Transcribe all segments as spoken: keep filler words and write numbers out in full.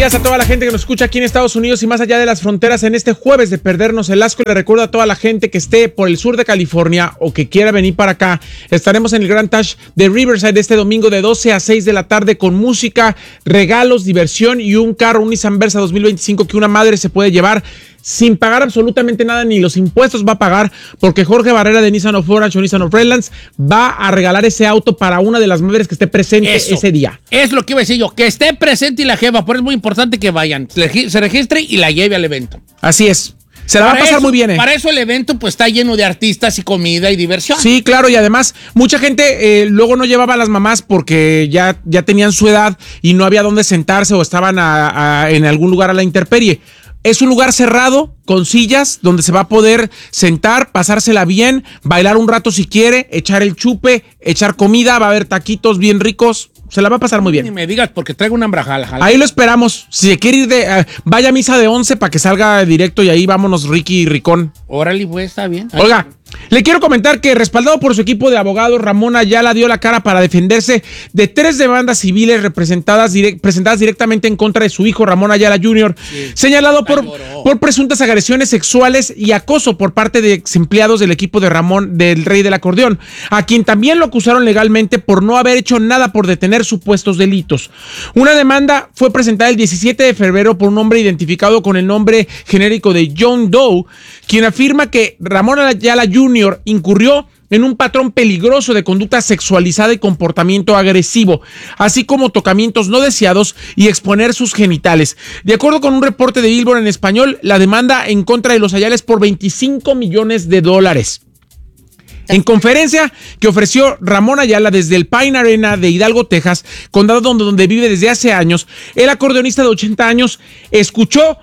días a toda la gente que nos escucha aquí en Estados Unidos y más allá de las fronteras en este jueves de perdernos el asco. Le recuerdo a toda la gente que esté por el sur de California o que quiera venir para acá. Estaremos en el Grand Touch de Riverside este domingo de doce a seis de la tarde con música, regalos, diversión y un carro, un Nissan Versa dos mil veinticinco que una madre se puede llevar sin pagar absolutamente nada, ni los impuestos va a pagar, porque Jorge Barrera de Nissan of Orange o Nissan of Redlands va a regalar ese auto para una de las madres que esté presente eso, ese día. Es lo que iba a decir yo, que esté presente y la jefa, por eso es muy importante que vayan, se registre y la lleve al evento. Así es. Se la para va a pasar eso, muy bien, ¿eh? Para eso el evento pues está lleno de artistas y comida y diversión. Sí, claro, y además mucha gente eh, luego no llevaba a las mamás porque ya, ya tenían su edad y no había dónde sentarse o estaban a, a, en algún lugar a la intemperie. Es un lugar cerrado, con sillas, donde se va a poder sentar, pasársela bien, bailar un rato si quiere, echar el chupe, echar comida, va a haber taquitos bien ricos, se la va a pasar muy bien. Ni me digas porque traigo una hambrajala. Ahí lo esperamos, si se quiere ir de, uh, vaya a misa de once para que salga directo y ahí vámonos Ricky y Ricón. Órale, pues, está bien. Oiga, le quiero comentar que respaldado por su equipo de abogados, Ramón Ayala dio la cara para defenderse de tres demandas civiles representadas direct, presentadas directamente en contra de su hijo Ramón Ayala junior, sí, señalado por, por presuntas agresiones sexuales y acoso por parte de ex empleados del equipo de Ramón del Rey del Acordeón, a quien también lo acusaron legalmente por no haber hecho nada por detener supuestos delitos. Una demanda fue presentada el diecisiete de febrero por un hombre identificado con el nombre genérico de John Doe, quien afirma que Ramón Ayala junior incurrió en un patrón peligroso de conducta sexualizada y comportamiento agresivo, así como tocamientos no deseados y exponer sus genitales. De acuerdo con un reporte de Billboard en español, la demanda en contra de los Ayala es por veinticinco millones de dólares. En conferencia que ofreció Ramón Ayala desde el Pine Arena de Hidalgo, Texas, condado donde, donde vive desde hace años, el acordeonista de ochenta años escuchó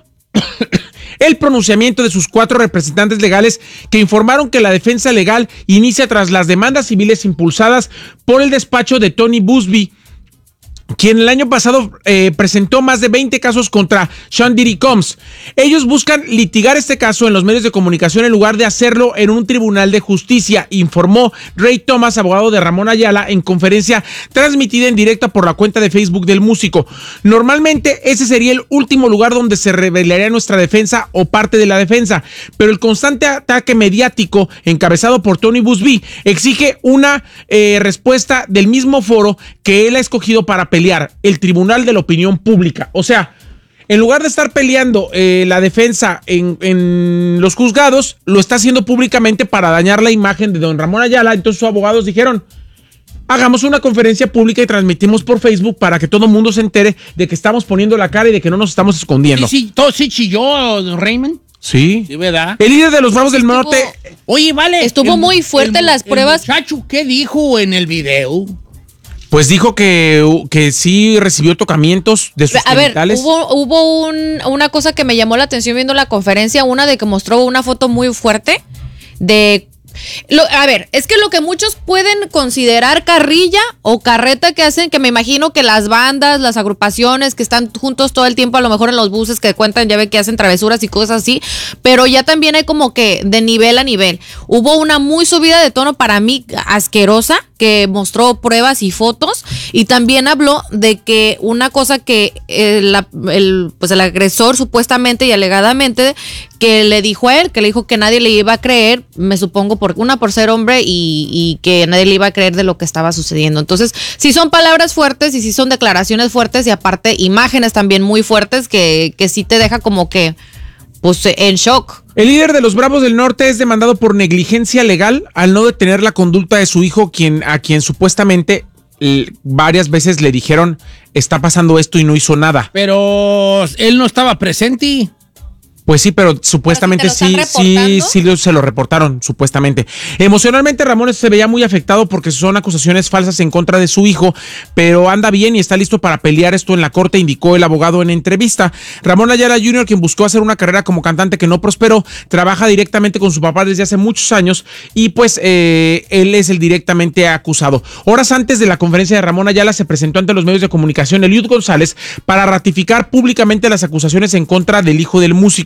el pronunciamiento de sus cuatro representantes legales que informaron que la defensa legal inicia tras las demandas civiles impulsadas por el despacho de Tony Buzbee, quien el año pasado eh, presentó más de veinte casos contra Sean Diddy Combs. Ellos buscan litigar este caso en los medios de comunicación en lugar de hacerlo en un tribunal de justicia, informó Ray Thomas, abogado de Ramón Ayala, en conferencia transmitida en directo por la cuenta de Facebook del músico. Normalmente ese sería el último lugar donde se revelaría nuestra defensa o parte de la defensa, pero el constante ataque mediático encabezado por Tony Buzbee exige una eh, respuesta del mismo foro que él ha escogido para pelear, el Tribunal de la Opinión Pública. O sea, en lugar de estar peleando eh, la defensa en, en los juzgados, lo está haciendo públicamente para dañar la imagen de don Ramón Ayala. Entonces sus abogados dijeron, hagamos una conferencia pública y transmitimos por Facebook para que todo el mundo se entere de que estamos poniendo la cara y de que no nos estamos escondiendo. Sí, sí, todo sí chilló, Raymond. Sí. Sí, ¿verdad? El líder de los Bravos del Norte. Oye, vale. Estuvo el, muy fuerte en las pruebas. Muchacho, ¿qué dijo en el video? Pues dijo que, que sí recibió tocamientos de sus A genitales. ver, hubo, hubo un, una cosa que me llamó la atención viendo la conferencia, una de que mostró una foto muy fuerte de... Lo, a ver, es que lo que muchos pueden considerar carrilla o carreta que hacen, que me imagino que las bandas, las agrupaciones que están juntos todo el tiempo, a lo mejor en los buses que cuentan, ya ve que hacen travesuras y cosas así, pero ya también hay como que de nivel a nivel. Hubo una muy subida de tono para mí asquerosa, que mostró pruebas y fotos, y también habló de que una cosa que el, el, pues el agresor supuestamente y alegadamente que le dijo a él, que le dijo que nadie le iba a creer, me supongo por una por ser hombre y, y que nadie le iba a creer de lo que estaba sucediendo. Entonces, sí son palabras fuertes y sí son declaraciones fuertes y aparte imágenes también muy fuertes que, que sí te deja como que pues en shock. El líder de los Bravos del Norte es demandado por negligencia legal al no detener la conducta de su hijo, quien a quien supuestamente l- varias veces le dijeron está pasando esto y no hizo nada. Pero él no estaba presente. Pues sí, pero supuestamente ¿Pero si sí, sí, sí lo- se lo reportaron, supuestamente. Emocionalmente Ramón se veía muy afectado porque son acusaciones falsas en contra de su hijo, pero anda bien y está listo para pelear esto en la corte, indicó el abogado en entrevista. Ramón Ayala junior, quien buscó hacer una carrera como cantante que no prosperó, trabaja directamente con su papá desde hace muchos años y pues eh, él es el directamente acusado. Horas antes de la conferencia de Ramón Ayala se presentó ante los medios de comunicación Eliud González para ratificar públicamente las acusaciones en contra del hijo del músico.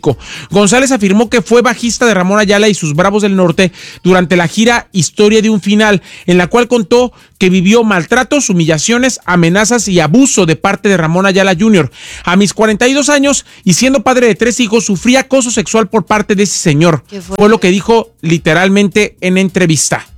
México. González afirmó que fue bajista de Ramón Ayala y sus Bravos del Norte durante la gira Historia de un Final, en la cual contó que vivió maltratos, humillaciones, amenazas y abuso de parte de Ramón Ayala junior A mis cuarenta y dos años y siendo padre de tres hijos, sufrí acoso sexual por parte de ese señor. Fue? fue lo que dijo literalmente en entrevista.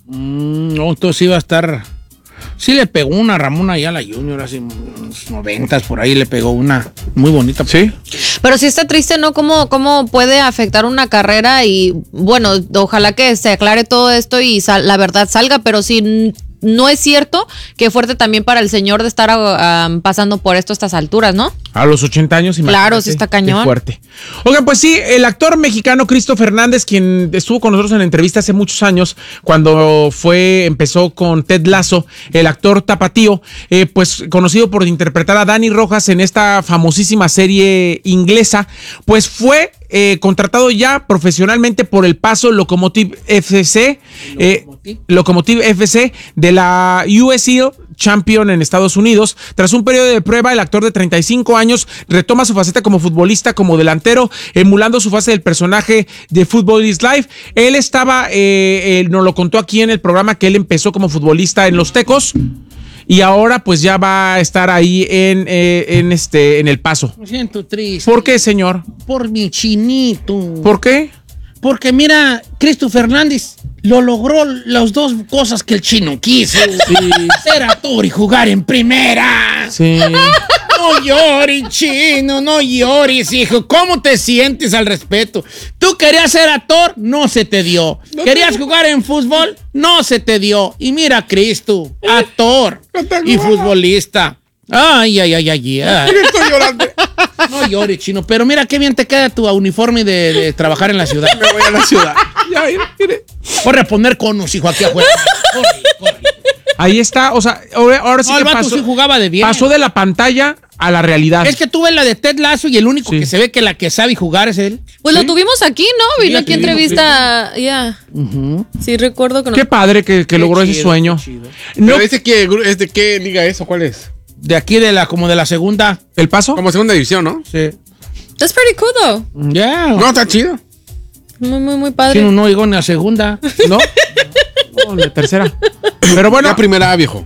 Mm, no, entonces iba a estar... Sí le pegó una a Ramón Ayala junior hace unos noventas, por ahí le pegó una muy bonita. Sí. Pero sí está triste, ¿no? ¿Cómo, cómo puede afectar una carrera? Y bueno, ojalá que se aclare todo esto y sal, la verdad salga, pero sí... No es cierto, que fuerte también para el señor de estar uh, pasando por esto a estas alturas, ¿no? A los ochenta años, imagínate. Claro, sí está cañón. Qué fuerte. Oigan, pues sí, el actor mexicano Cristo Fernández, quien estuvo con nosotros en la entrevista hace muchos años, cuando fue, empezó con Ted Lasso, el actor tapatío, eh, pues conocido por interpretar a Dani Rojas en esta famosísima serie inglesa, pues fue eh, contratado ya profesionalmente por el Paso Locomotive F C, eh, Locomotive. Locomotive F C de la U S L Champion en Estados Unidos. Tras un periodo de prueba, el actor de treinta y cinco años retoma su faceta como futbolista, como delantero, emulando su fase del personaje de Football is Life. Él estaba, eh, él nos lo contó aquí en el programa, que él empezó como futbolista en Los Tecos y ahora pues ya va a estar ahí en, eh, en, este, en El Paso. Me siento triste. ¿Por qué, señor? Por mi chinito. ¿Por qué? Porque mira, Cristo Fernández lo logró las dos cosas que el chino quiso. Sí. Ser actor y jugar en primera. Sí. No llores, chino, no llores, hijo. ¿Cómo te sientes al respecto? Tú querías ser actor, no se te dio. No ¿Querías te... jugar en fútbol? No se te dio. Y mira, Cristo, actor no y futbolista. Ay, ay, ay, ay, ay. Estoy llorando. No llores, chino, pero mira qué bien te queda tu uniforme de, de trabajar en la ciudad. Me voy a la ciudad. Ya, mire, mire. Corre a poner conos, hijo, aquí afuera. Corre, corre. Ahí está, o sea, ahora, ahora sí no, que el vato pasó, sí jugaba de bien. Pasó de la pantalla a la realidad. Es que tú ves la de Ted Lasso y el único sí. que se ve que la que sabe jugar es él. Pues ¿Sí? lo tuvimos aquí, ¿no? Vino sí, aquí entrevista, ya. Yeah. Uh-huh. Sí, recuerdo que no. Qué padre que, que logró chido, ese sueño. No. ¿Pero ese qué, es de qué liga es o cuál es? De aquí, de la, como de la segunda. ¿El Paso? Como segunda división, ¿no? Sí. That's pretty cool, though. Yeah. No, está chido. Muy, muy, muy padre. Tiene un no llegó en la segunda. ¿No? No, en la tercera. Pero bueno. La primera, viejo.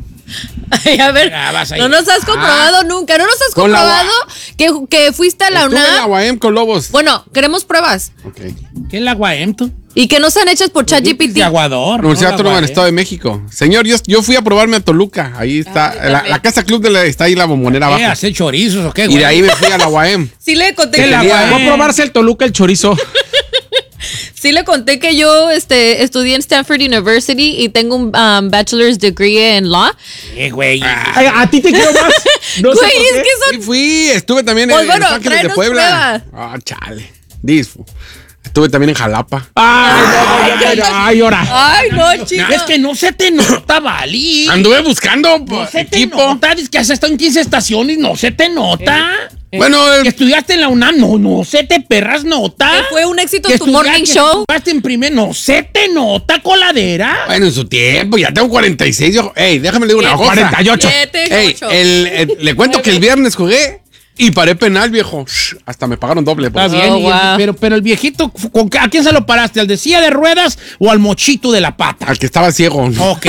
Ay, a ver, no nos has comprobado ah, nunca, no nos has comprobado que, que fuiste a la Estuve UNAM. en la U A M con Lobos. Bueno, queremos pruebas. Okay. ¿Qué es la U A M, tú? Y que no sean hechas por ChatGPT. De Aguador. Universidad Autónoma del Estado de México. Señor, yo, yo fui a probarme a Toluca. Ahí está, ah, la, la Casa Club de la, está ahí la bombonera abajo. ¿Qué, hacer chorizos o qué, güey? Y de ahí me fui a la U A M. Sí le conté que la U A M. Fue a probarse el Toluca el chorizo. Sí le conté que yo este, estudié en Stanford University y tengo un um, bachelor's degree en law. Eh, güey. A, a ti te quiero más. No güey, es que son... Sí fui, estuve también pues en, bueno, en Los Ángeles de Puebla. Ah, oh, chale. Disfo. Estuve también en Jalapa. Ay, ay, ay, ay, ahora. Ay, no, chico. Es que no se te nota, Vali. Anduve buscando no se equipo. te nota, es que has estado en quince estaciones, no se te nota. Eh, eh, bueno, el... que estudiaste en la UNAM, no, no se te perras nota. Que fue un éxito que tu morning que show. Estudiaste en primer, no se te nota, coladera. Bueno, en su tiempo, ya tengo cuarenta y seis. Yo, ey, déjame le digo una cosa. cuarenta y ocho. Ey, el, el, le cuento que el viernes jugué y paré penal, viejo. Shh, hasta me pagaron doble. Está bien, oh, wow. el, pero, pero el viejito, ¿a quién se lo paraste? ¿Al de silla de ruedas o al mochito de la pata? Al que estaba ciego. Ok.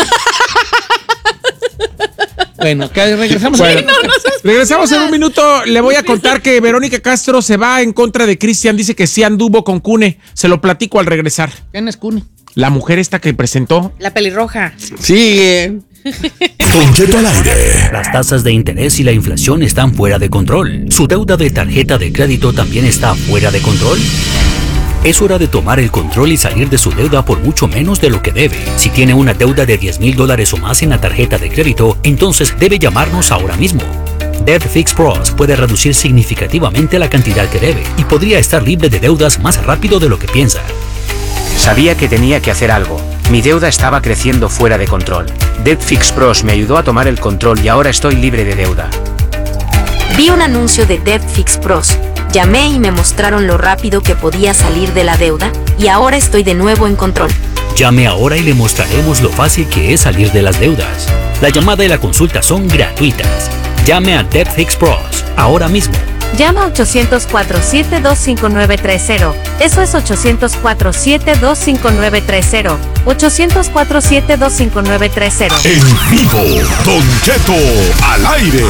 Bueno, que regresamos. Bueno, a... no, no regresamos en un minuto. Le voy a contar que Verónica Castro se va en contra de Cristian. Dice que sí anduvo con Cune. Se lo platico al regresar. ¿Quién es Cune? La mujer esta que presentó. La pelirroja. Sigue. Don Cheto al aire. Las tasas de interés y la inflación están fuera de control. ¿Su deuda de tarjeta de crédito también está fuera de control? Es hora de tomar el control y salir de su deuda por mucho menos de lo que debe. Si tiene una deuda de diez mil dólares o más en la tarjeta de crédito, entonces debe llamarnos ahora mismo. Debt Fix Pros puede reducir significativamente la cantidad que debe y podría estar libre de deudas más rápido de lo que piensa. Sabía que tenía que hacer algo. Mi deuda estaba creciendo fuera de control. Debt Fix Pros me ayudó a tomar el control y ahora estoy libre de deuda. Vi un anuncio de Debt Fix Pros. Llamé y me mostraron lo rápido que podía salir de la deuda y ahora estoy de nuevo en control. Llame ahora y le mostraremos lo fácil que es salir de las deudas. La llamada y la consulta son gratuitas. Llame a Debt Fix Pros ahora mismo. Llama ocho cero cuatro, siete dos cinco nueve tres cero. Eso es ocho cero cuatro, siete dos cinco nueve tres cero. ocho cero cuatro, siete dos cinco nueve tres cero. En vivo, Don Cheto al aire.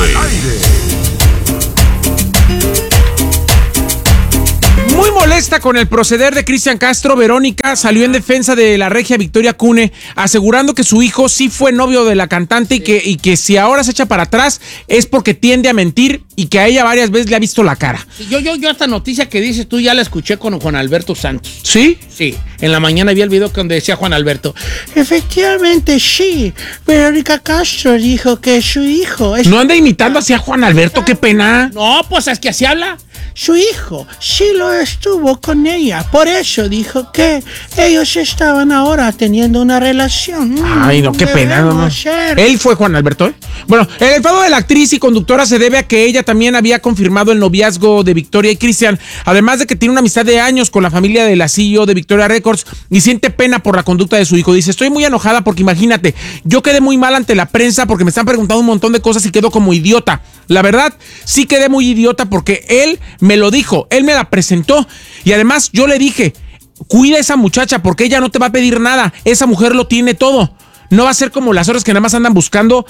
Muy molesta con el proceder de Cristian Castro, Verónica salió en defensa de la regia Victoria Cune, asegurando que su hijo sí fue novio de la cantante y que, y que si ahora se echa para atrás es porque tiende a mentir y que a ella varias veces le ha visto la cara. Yo, yo, yo esta noticia que dices tú ya la escuché con Juan Alberto Santos. ¿Sí? Sí, en la mañana vi el video donde decía Juan Alberto, efectivamente sí, Verónica Castro dijo que su hijo es... No anda imitando así a Juan Alberto, qué pena. No, pues es que así habla. Su hijo sí lo estuvo con ella, por eso dijo que ellos estaban ahora teniendo una relación. Ay, no, qué pena. No, no. Él fue Juan Alberto, ¿eh? Bueno, el enfado de la actriz y conductora se debe a que ella también había confirmado el noviazgo de Victoria y Cristian, además de que tiene una amistad de años con la familia de la C E O de Victoria Records y siente pena por la conducta de su hijo. Dice, estoy muy enojada porque imagínate, yo quedé muy mal ante la prensa porque me están preguntando un montón de cosas y quedo como idiota. La verdad, sí quedé muy idiota porque él me lo dijo, él me la presentó y además yo le dije, cuida a esa muchacha porque ella no te va a pedir nada, esa mujer lo tiene todo. No va a ser como las horas que nada más andan buscando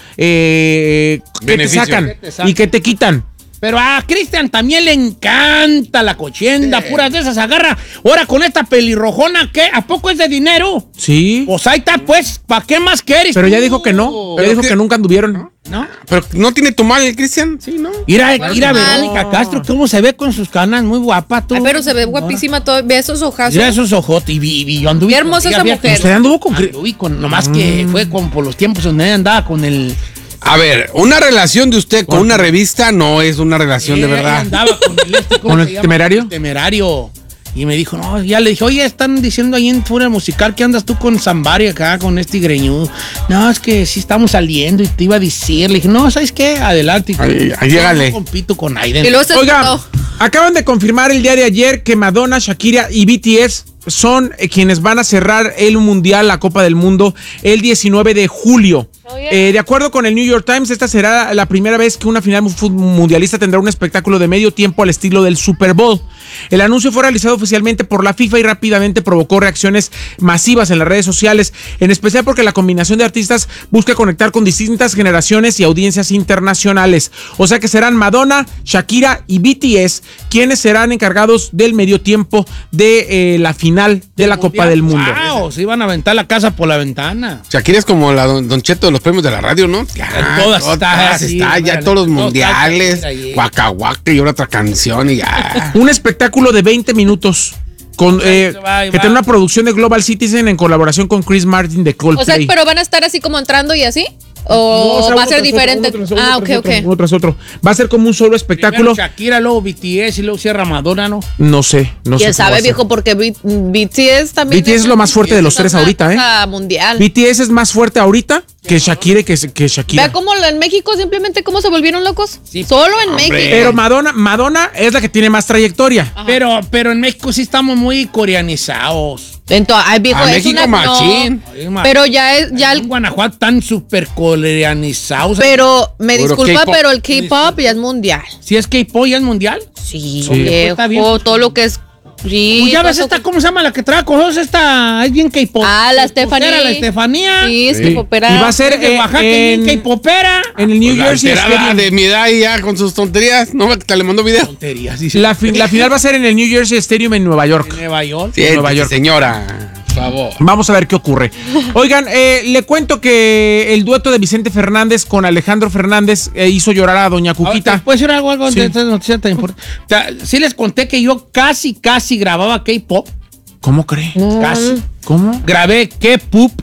eh, que te sacan que te y que te quitan. Pero a Cristian también le encanta la cochenda, sí. Puras de esas agarra. Ahora con esta pelirrojona, ¿qué? ¿A poco es de dinero? Sí. Pues ahí está, pues, ¿para qué más quieres? Pero tú? ya dijo que no, ya dijo que, que nunca anduvieron. ¿No? ¿No? Pero no tiene tu mal el Cristian, sí, ¿no? Mira, mira Verónica Castro, cómo se ve con sus canas, muy guapa tú. Ay, pero se ve guapísima, todo, ve esos ojazos. Mira esos ojos, y, y, y yo anduve. Qué hermosa esa ella, mujer. ¿Usted anduvo con Cristian? con Nomás mm. que fue con, por los tiempos donde ella andaba con el... A ver, una relación de usted con una revista no es una relación sí, de verdad. Andaba con el, este, ¿Con el temerario? El temerario. Y me dijo, no, ya le dije, oye, están diciendo ahí en Fuera Musical que andas tú con Zambari acá, con este greñudo. No, es que sí estamos saliendo y te iba a decir. Le dije, no, ¿sabes qué? Adelante. Ahí, ahí llégale. No compito con Aiden. Oiga, acaban de confirmar el día de ayer que Madonna, Shakira y B T S son eh, quienes van a cerrar el Mundial, la Copa del Mundo, el diecinueve de julio. Oh, yeah. eh, de acuerdo con el New York Times, esta será la primera vez que una final mundialista tendrá un espectáculo de medio tiempo al estilo del Super Bowl. El anuncio fue realizado oficialmente por la FIFA y rápidamente provocó reacciones masivas en las redes sociales, en especial porque la combinación de artistas busca conectar con distintas generaciones y audiencias internacionales. O sea que serán Madonna, Shakira y B T S quienes serán encargados del medio tiempo de eh, la final de la Copa del Mundo. Wow, se iban a aventar la casa por la ventana. Shakira es como la Don, don Cheto de los premios de la radio, ¿no? Ya, todas, todas está, así, está ya todos los mundiales, Waka Waka y ahora otra canción y ya. Un espectáculo de veinte minutos. Con, eh, va, que tiene una producción de Global Citizen en colaboración con Chris Martin de Coldplay. O sea, pero van a estar así como entrando y así. ¿O, no, o sea, va a ser diferente? Otro, otro, ah, otro, ok, otro, ok. Uno tras otro. Va a ser como un solo espectáculo. Primero Shakira, luego B T S y luego cierra Madonna, ¿no? No sé, no sé. ¿Quién sabe, viejo? Porque B T S también. B T S es lo más fuerte de los tres ahorita, ¿eh? Mundial. B T S es más fuerte ahorita que Shakira y que, que Shakira. Vea cómo en México simplemente cómo se volvieron locos. Sí. Solo en Hombre. México. Pero Madonna, Madonna es la que tiene más trayectoria. Pero, pero en México sí estamos muy coreanizados. Entonces, ay, viejo, a es México una, machín. No, pero ya es ya en el, Guanajuato tan súper coreanizados. Pero me disculpa, pero el K-pop ya es mundial. ¿Sí es K-pop ya es mundial? Sí, sí. Viejo, todo lo que es. Sí, pues ya ves esta, que... ¿cómo se llama la que trae con esta? Es bien K-pop. Ah, la Estefanía. La Estefanía. Sí, es sí. K-popera. Y va a ser de Oaxaca, en K-popera. En el New pues Jersey Stadium. De mi edad y ya con sus tonterías. No, te le mando video. Tonterías. Sí, sí. La, fi la final va a ser en el New Jersey Stadium en Nueva York. En Nueva York. Sí, en Nueva York. Señora. Por favor. Vamos a ver qué ocurre. Oigan, eh, le cuento que el dueto de Vicente Fernández con Alejandro Fernández eh, hizo llorar a doña Cuquita. ¿Puede ser algo, algo sí. de esta noticia tan importante? O sea, sí les conté que yo casi, casi grababa K-pop. ¿Cómo cree? Mm. Casi. ¿Cómo? Grabé K-pop.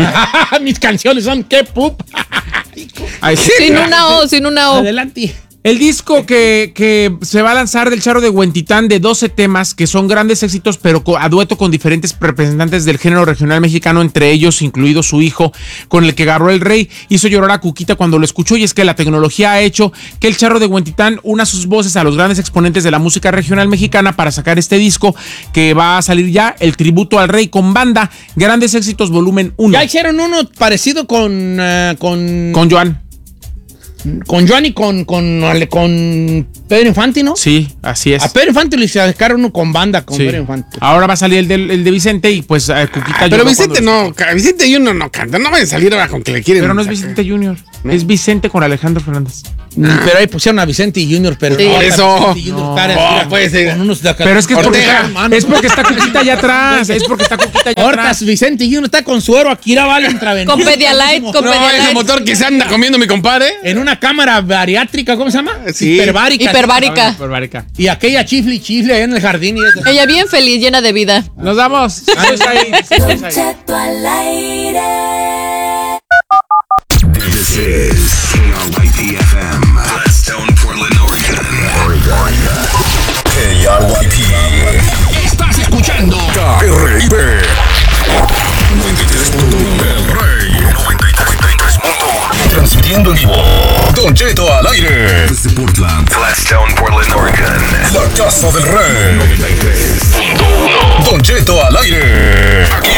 Mis canciones son K-pop. Sin una O, sin una O. Adelante. El disco que, que se va a lanzar del Charro de Huentitán de doce temas que son grandes éxitos, pero a dueto con diferentes representantes del género regional mexicano, entre ellos incluido su hijo, con el que agarró el rey, hizo llorar a Cuquita cuando lo escuchó. Y es que la tecnología ha hecho que el Charro de Huentitán una sus voces a los grandes exponentes de la música regional mexicana para sacar este disco que va a salir ya, el tributo al rey con banda, grandes éxitos volumen uno. Ya hicieron uno parecido con... Uh, con... Con Joan. Con Johnny, con, con, con Pedro Infante, ¿no? Sí, así es. A Pedro Infante le sacaron uno con banda, con Sí. Pedro Infante. Ahora va a salir el de, el de Vicente y pues eh, Cuquita Pero lloró Vicente cuando- no, ca- Vicente Junior no canta. No vayan a salir ahora con que le quieren. Pero no es Vicente Junior, es Vicente con Alejandro Fernández. Pero ahí pusieron a Vicente Junior, pero Sí. no, Eso. Vicente Junior No. está, Oh, mira, puede ser. con unos de- Pero es que es porque, Ortega, está, mano. es porque está Cuquita allá atrás, es porque está Cuquita allá Ahorita atrás. Vicente Junior está con suero, Akira Vale intravenoso. Con Pedialyte, con No, ese Pedialyte. motor que se anda comiendo mi compadre. En una cámara bariátrica, ¿cómo se llama? Sí. Hiperbárica. Hiperbárica. Barbarica. Y aquella chifle y chifle allá en el jardín y eso. Ella bien feliz, llena de vida. Nos vamos. Saludos ahí, saludos ahí. Cheto al aire. This is K R Y P F M. Gladstone, Portland, Oregon. K R Y P. Estás escuchando K R I P. noventa y tres punto uno del Rey. noventa y tres punto uno. Transmitiendo en vivo. Don Cheto al aire. Desde Portland. Gladstone, Portland, Oregon. La Casa del Rey. noventa y tres punto uno. Don Cheto al aire. Aquí